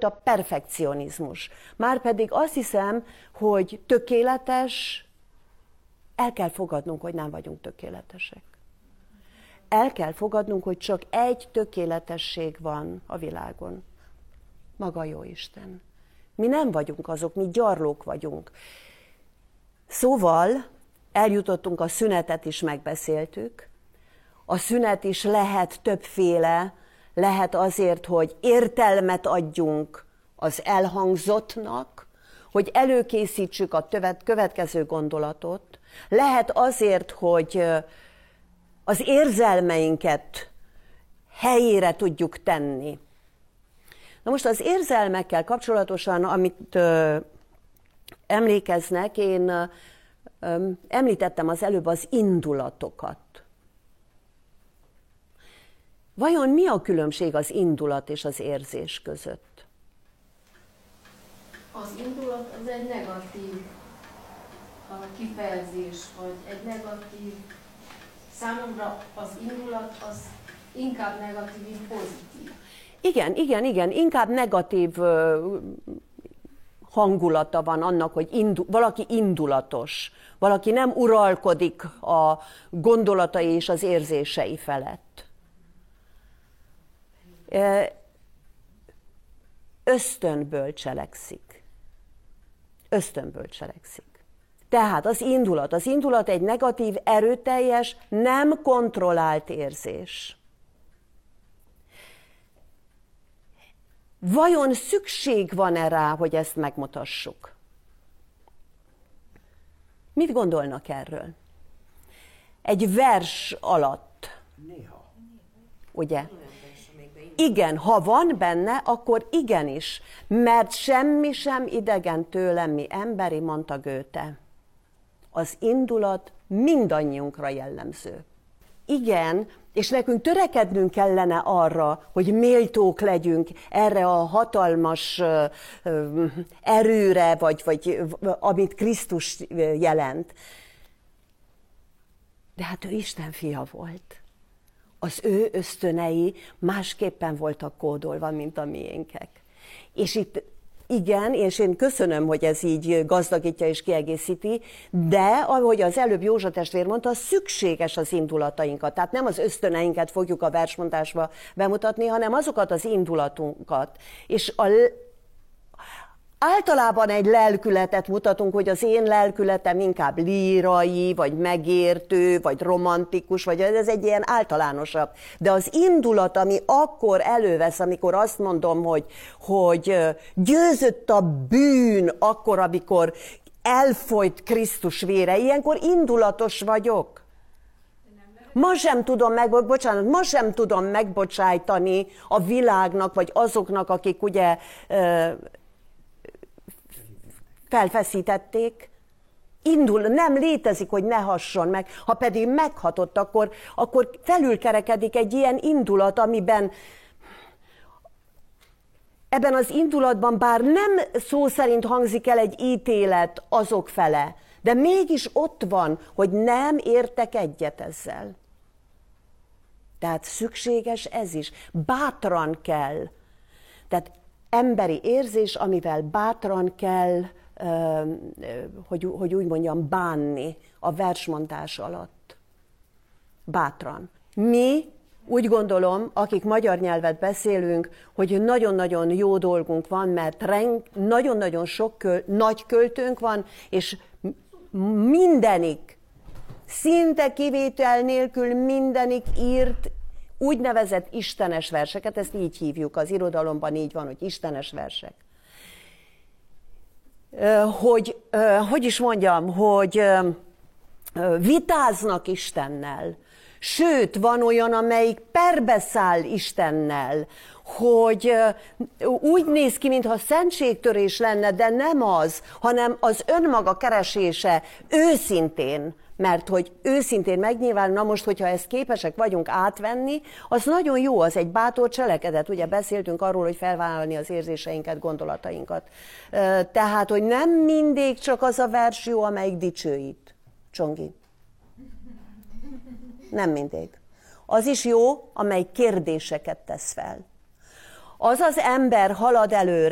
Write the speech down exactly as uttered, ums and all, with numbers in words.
egyfajta perfekcionizmus. Márpedig azt hiszem, hogy tökéletes, el kell fogadnunk, hogy nem vagyunk tökéletesek. El kell fogadnunk, hogy csak egy tökéletesség van a világon. Maga jó Isten. Mi nem vagyunk azok, mi gyarlók vagyunk. Szóval eljutottunk, a szünetet is megbeszéltük. A szünet is lehet többféle, lehet azért, hogy értelmet adjunk az elhangzottnak, hogy előkészítsük a tövet, következő gondolatot. Lehet azért, hogy az érzelmeinket helyére tudjuk tenni. Na most az érzelmekkel kapcsolatosan, amit ö, emlékeznek, én ö, ö, említettem az előbb az indulatokat. Vajon mi a különbség az indulat és az érzés között? Az indulat az egy negatív kifejezés, vagy egy negatív, számomra az indulat az inkább negatív, mint pozitív. Igen, igen, igen, inkább negatív uh, hangulata van annak, hogy indu, valaki indulatos, valaki nem uralkodik a gondolatai és az érzései felett. Uh, ösztönből cselekszik. Ösztönből cselekszik. Tehát az indulat. Az indulat egy negatív, erőteljes, nem kontrollált érzés. Vajon szükség van-e rá, hogy ezt megmutassuk? Mit gondolnak erről? Egy vers alatt. Néha. Ugye? Igen, ha van benne, akkor igenis, mert semmi sem idegen tőlem, mi emberi, mondta Goethe. Az indulat mindannyiunkra jellemző. Igen, és nekünk törekednünk kellene arra, hogy méltók legyünk erre a hatalmas erőre, vagy, vagy amit Krisztus jelent. De hát ő Isten fia volt. Az ő ösztönei másképpen voltak kódolva, mint a miénkek. És itt igen, és én köszönöm, hogy ez így gazdagítja és kiegészíti, de ahogy az előbb Józsa testvér mondta, szükséges az indulatainkat. Tehát nem az ösztöneinket fogjuk a versmondásba bemutatni, hanem azokat az indulatunkat. És a, általában egy lelkületet mutatunk, hogy az én lelkületem inkább lírai, vagy megértő, vagy romantikus, vagy ez egy ilyen általánosabb. De az indulat, ami akkor elővesz, amikor azt mondom, hogy, hogy győzött a bűn, akkor, amikor elfolyt Krisztus vére, ilyenkor indulatos vagyok. Ma sem tudom meg, bocsánat, ma sem tudom megbocsájtani a világnak, vagy azoknak, akik ugye felfeszítették. Indul, nem létezik, hogy ne hasson meg. Ha pedig meghatott, akkor, akkor felülkerekedik egy ilyen indulat, amiben ebben az indulatban bár nem szó szerint hangzik el egy ítélet azok fele, de mégis ott van, hogy nem értek egyet ezzel. Tehát szükséges ez is. Bátran kell. Tehát emberi érzés, amivel bátran kell, hogy, hogy úgy mondjam, bánni a versmondás alatt. Bátran. Mi úgy gondolom, akik magyar nyelvet beszélünk, hogy nagyon-nagyon jó dolgunk van, mert nagyon-nagyon sok köl, nagy költőnk van, és mindenik, szinte kivétel nélkül mindenik írt úgynevezett istenes verseket, ezt így hívjuk, az irodalomban így van, hogy istenes versek. Hogy, hogy is mondjam, hogy vitáznak Istennel, sőt, van olyan, amelyik perbeszáll Istennel, hogy úgy néz ki, mintha szentségtörés lenne, de nem az, hanem az önmaga keresése őszintén, mert hogy őszintén megnyilvánul, na most, hogyha ezt képesek vagyunk átvenni, az nagyon jó, az egy bátor cselekedet. Ugye beszéltünk arról, hogy felvállalni az érzéseinket, gondolatainkat. Tehát, hogy nem mindig csak az a vers jó, amelyik dicsőít. Csongi. Nem mindig. Az is jó, amely kérdéseket tesz fel. Az az ember halad előre,